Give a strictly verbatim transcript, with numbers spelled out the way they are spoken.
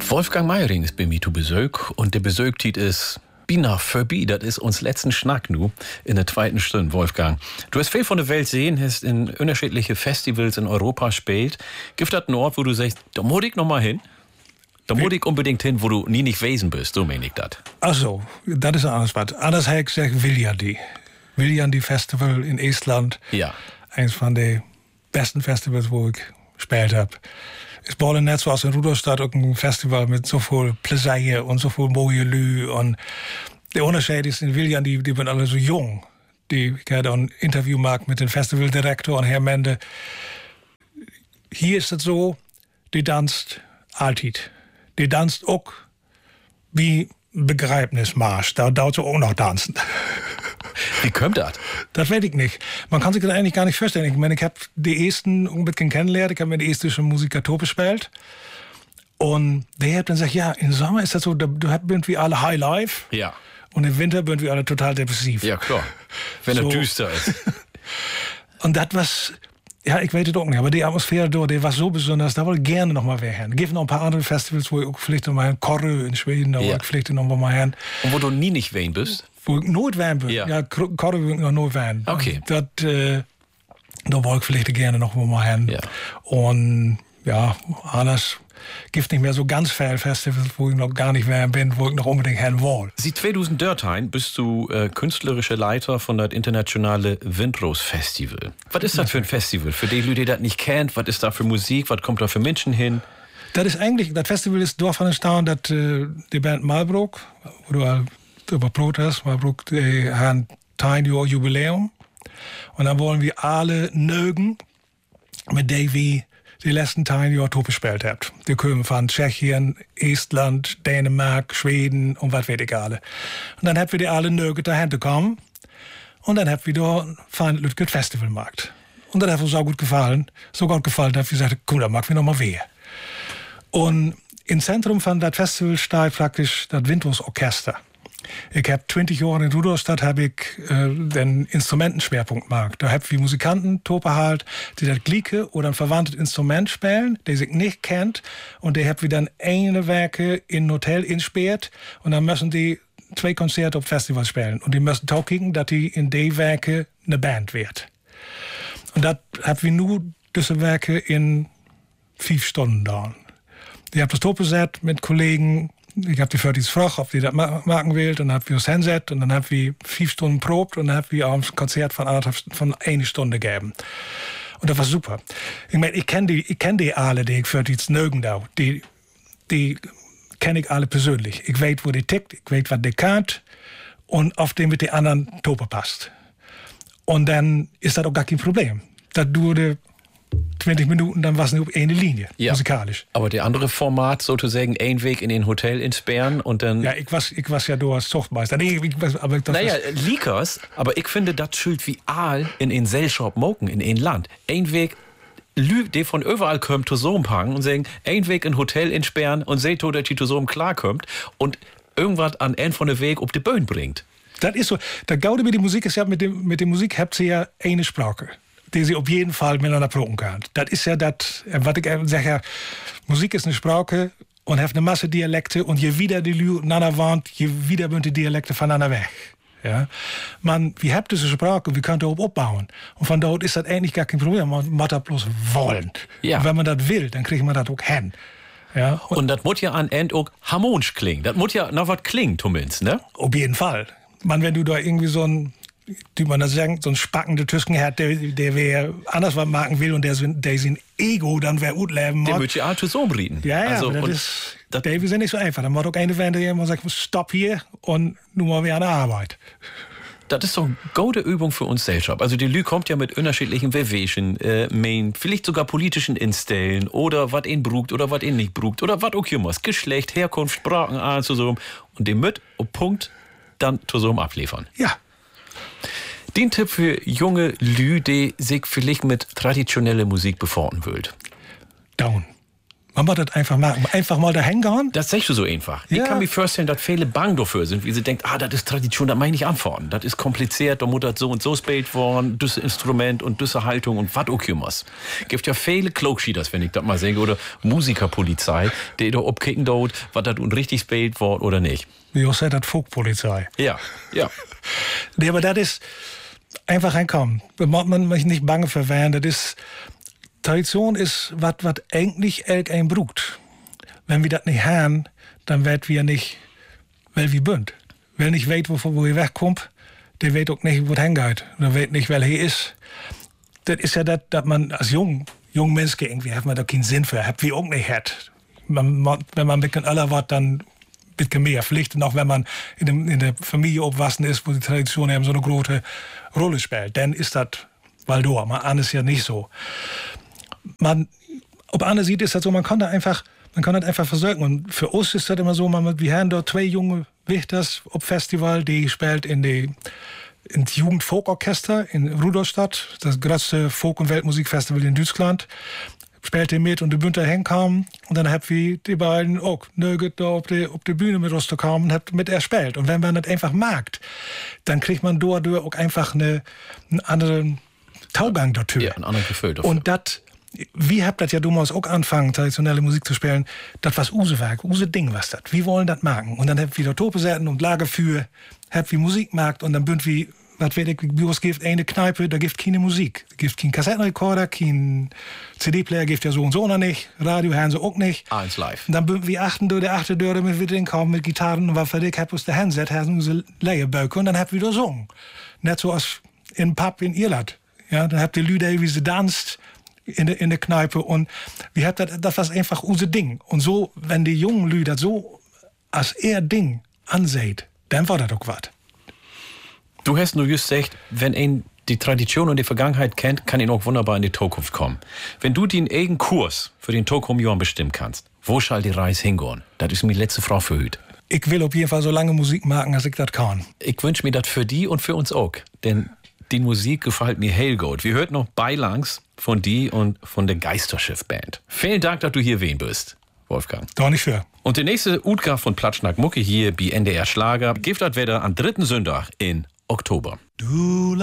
Wolfgang Meiring ist bei mir zu Besuch und der Besuchtit ist Bina Furby, das ist uns letzten Schnack nu in der zweiten Stunde, Wolfgang. Du hast viel von der Welt sehen, hast in unterschiedliche Festivals in Europa gespielt. Gibt das einen Ort, wo du sagst, da muss ich noch mal hin? Da muss ich unbedingt hin, wo du nie nicht gewesen bist, so meine ich das. Ach so, das ist anders was. Anders hätte ich gesagt, Viljandi. Viljandi Festival in Estland. Ja. Eins von den besten Festivals, wo ich gespielt habe. Es war net zoals in Rudolstadt ook een festival met zoveel plezier en zoveel mooie lui. En de onderscheid is in Viljandi, die, die zijn alle zo jong. Die, ik heb dan een interview gemaakt met een festivaldirector en Herr Mende. Hier is het zo, die danst altijd. Die danst ook wie Begräbnismarsch. Da dauert ze ook nog dansen. Wie kommt das? Das weiß ich nicht. Man kann sich das eigentlich gar nicht vorstellen. Ich meine, ich habe die ersten ein bisschen kennengelernt. Ich habe mit der estischen Musiker gespielt. Und der hat dann gesagt, ja, im Sommer ist das so, da sind wir alle High Life. Ja. Und im Winter sind wir alle total depressiv. Ja, klar. Wenn so. Es düster ist. Und das was, ja, ich weiß es auch nicht, aber die Atmosphäre dort, die war so besonders, da wollte ich gerne noch mal wieder hin. Es gibt noch ein paar andere Festivals, wo ich auch vielleicht noch mal hin, Korre in Schweden, da ja. wollte ich vielleicht noch mal hin. Und wo du nie nicht wen bist? Wo ich nooit wijn ben. Ja, ja Korre wil ik nog nooit wijn. Okay. Dat, uh, da wollte ich vielleicht gerne noch mal hin. Ja. Und ja, anders gibt nicht mehr so ganz viele Festivals, wo ich noch gar nicht wijn bin, wo ich noch unbedingt hin will. Seit zweitausenddreizehn bist du äh, künstlerischer Leiter von das internationale Windrose Festival. Was ist das für ein Festival? Für die Leute, die das nicht kennt, was ist da für Musik, was kommt da für Menschen hin? Das ist eigentlich, das Festival ist davon entstanden, dass äh, die Band Malbrook, wo du über Protest, Malbrook, die haben ein Jahr Jubiläum. Und dann wollen wir alle mögen, mit denen wir die letzten zehn Jahre top gespielt haben. Die kommen von Tschechien, Estland, Dänemark, Schweden und was weiß ich alle. Und dann haben wir die alle mögen dahin zu kommen. Und dann haben wir da ein Lütget Festival gemacht. Und das hat uns auch gut gefallen. So gut gefallen, dass wir gesagt haben, komm, da machen wir noch mal wieder. Und im Zentrum von das Festival steht praktisch das Windrose Orchester. Ich habe zwanzig Jahre in Rudolstadt habe ich äh, den Instrumentenschwerpunkt gemacht. Da habe ich Musikanten Tope halt, die das gleiche oder ein verwandtes Instrument spielen, die sich nicht kennt, und die habe dann eine Werke in ein Hotel inspiziert und dann müssen die zwei Konzerte auf Festivals spielen und die müssen auch gucken, dass die in die Werke eine Band wird. Und das habe wir nur diese Werke in fünf Stunden da. Ich habe das Tope gesetzt mit Kollegen. Ich habe die für die gefragt, ob die das machen will. Und dann haben wir das hingesetzt und dann haben wir fünf Stunden probt und dann haben wir auch ein Konzert von, von einer Stunde gegeben. Und das war super. Ich meine, ich kenne die, ich kenn die alle, die ich für die mögen da. Die, die kenne ich alle persönlich. Ich weiß, wo die tickt, ich weiß, was die kann und auf den mit den anderen Tope passt. Und dann ist das auch gar kein Problem. Das dauerte zwanzig Minuten, dann war es nur eine Linie, ja, musikalisch. Aber der andere Format, sozusagen, ein Weg in den Hotel ins Bern und dann... Ja, ich war, ich war ja da als Zuchtmeister. Nee, ich, aber das naja, Liekers, aber ich finde, das schuld wie Aal in den Gesellschaft moken, in ein Land. Ein Weg, Lü, die von überall kommt, zu so einem und sagen, ein Weg in Hotel in Bern und seht, dass die zu so einem klarkommt und irgendwas an einen von der Weg auf die Bühne bringt. Das ist so. Der Gaude mit der Musik ist ja, mit dem, mit der Musik habt ihr ja eine Sprache, die sie auf jeden Fall miteinander proben kann. Das ist ja das, was ich sage, Musik ist eine Sprache und hat eine Masse Dialekte und je wieder die Leute aneinander wohnt, je wieder sind die Dialekte voneinander weg. Ja? Man, wir haben diese Sprache und wir können darauf aufbauen. Und von dort ist das eigentlich gar kein Problem. Man muss das bloß wollen. Ja. Und wenn man das will, dann kriegt man das auch hin. Ja? Und, und das muss ja an End auch harmonisch klingen. Das muss ja noch was klingen, zumindest, ne? Auf jeden Fall. Man, wenn du da irgendwie so ein die man das sagen, so ein spackender Tüsken hat, der, der wer anders was machen will und der, der sein Ego dann wer gut leben der möchte ja auch so umreden. Ja, ja, also, das ist, das ist ja nicht so einfach. Dann muss auch eine Wende, der immer sagt, stopp hier und nun mal wieder an der Arbeit. Das ist doch eine gute Übung für uns Gesellschaft. Also die Lü kommt ja mit unterschiedlichen Bewegungen, äh, Main, vielleicht sogar politischen Instellen oder was ihn brugt oder was ihn nicht brugt oder was auch immer. Geschlecht, Herkunft, Sprachen, alles so. Und dem mit, auf Punkt, dann zu so abliefern. Ja. Den Tipp für junge Lü, die sich vielleicht mit traditioneller Musik befahren will. Down. Man muss das einfach machen. Einfach mal dahin gehen. Das sagst du so einfach. Ja. Ich kann mir vorstellen, dass viele bang dafür sind, wie sie denkt, ah, das ist Tradition, da meine ich nicht antworten. Das ist kompliziert, da muss das so und so spielt worden, das Instrument und diese Haltung und was auch immer. Gibt ja viele Klogschieders, wenn ich das mal sage, oder Musikerpolizei, die da abkicken dort, was das und richtig spielt worden oder nicht. Wie auch sagt das Folkpolizei. Ja, ja. Nee, aber das ist einfach reinkommen. Da muss man sich nicht bange für werden. Das ist, Tradition ist, was eigentlich ein braucht. Wenn wir das nicht haben, dann wird wir nicht, weil wir bünd. Wer nicht weiß, wo, wo ihr wegkommt, der weiß auch nicht, wo es hingeht. Der weiß nicht, wer hier ist. Das ist ja das, dass man als jung, jung Mensch irgendwie hat man da keinen Sinn für, hat wie auch nicht hat. Man, wenn man ein bisschen älter wird, dann ein bisschen mehr Pflicht. Und auch wenn man in, dem, in der Familie aufgewachsen ist, wo die Tradition eben so eine große Rolle spielt, dann ist das weil da. Man ahnt es ja nicht so. Man, ob Anne sieht, ist das so, man kann da einfach, man kann das einfach versorgen. Und für uns ist das immer so, man, wir haben da zwei junge Wichters auf Festival, die spielt in die, in das Jugendfolkorchester in Rudolstadt, das größte Folk- und Weltmusikfestival in Deutschland. Spielte mit und die Bündner hinkamen und dann hab wir die beiden auch nöget da auf die, auf die Bühne mit uns kamen und hab mit er spielt. Und wenn man das einfach mag, dann kriegt man dort auch einfach eine, einen anderen Taugang dazu. Ja, einen anderen Gefühl dafür. Und das, wir habt das ja damals auch angefangen, traditionelle Musik zu spielen. Das war use Werk, use Ding was das. Wir wollen das machen. Und dann habt wir da Topesetten und Lagerfeuer, habt wir Musikmarkt und dann bünd wir, was weiß ich, bei uns gibt eine Kneipe, da gibt keine Musik. Da gibt keinen Kassettenrekorder, kein C D-Player gibt ja so und so noch nicht. Radio hören sie auch nicht. Eins live. Und dann bünd wir achten durch die achte Dörre mit wir drin kommen mit Gitarren und was für dich hab uns da hinsetzt, haben unsere Leierböcke und dann habt wir da gesungen. Nicht so als in einem Pub in Irland. Ja, dann habt ihr Lüder, wie sie tanzt in der, in der Kneipe und wir habt das, das war einfach unser Ding. Und so, wenn die jungen Lüder so als ihr Ding ansieht, dann war das doch was. Du hast nur just gesagt, wenn ein die Tradition und die Vergangenheit kennt, kann ihn auch wunderbar in die Zukunft kommen. Wenn du den eigenen Kurs für den Tokum-Jahr bestimmen kannst, wo soll die Reise hingehen? Das ist meine letzte Frage für heute. Ich will auf jeden Fall so lange Musik machen, als ich das kann. Ich wünsche mir das für die und für uns auch. Denn die Musik gefällt mir hell gut. Wir hörten noch Beilangs von die und von der Geisterschiff-Band. Vielen Dank, dass du hier wen bist, Wolfgang. Doch nicht für. Und die nächste Utgabe von Platschnack Mucke hier bei N D R Schlager gibt das wieder am dritten Sonntag in Oktober. Du